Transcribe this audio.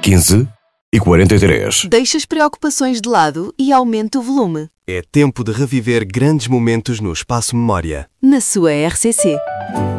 15h43. Deixa as preocupações de lado e aumenta o volume. É tempo de reviver grandes momentos no Espaço Memória. Na sua RCC.